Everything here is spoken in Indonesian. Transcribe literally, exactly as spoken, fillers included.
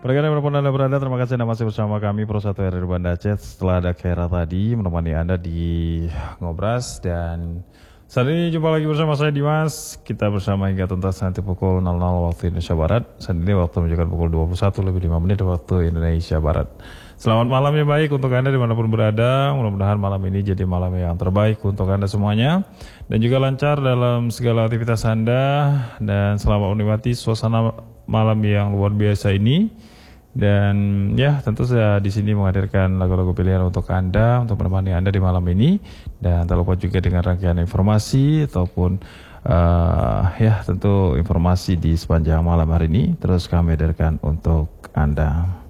Pendengar dimanapun Anda berada, terima kasih Anda masih bersama kami Pro satu R R Banda Aceh. Setelah ada Khaira tadi menemani Anda di Ngobras, dan saat ini jumpa lagi bersama saya Dimas. Kita bersama hingga tuntas nanti pukul nol nol waktu Indonesia Barat. Saat ini waktu menunjukkan pukul dua puluh satu lebih lima menit waktu Indonesia Barat. Selamat malam yang baik untuk Anda dimanapun berada. Mudah-mudahan malam ini jadi malam yang terbaik untuk Anda semuanya, dan juga lancar dalam segala aktivitas Anda, dan selamat menikmati suasana malam yang luar biasa ini. Dan ya, tentu saya di sini menghadirkan lagu-lagu pilihan untuk Anda, untuk menemani Anda di malam ini. Dan tak lupa juga dengan rangkaian informasi ataupun uh, ya tentu informasi di sepanjang malam hari ini terus kami hadirkan untuk Anda.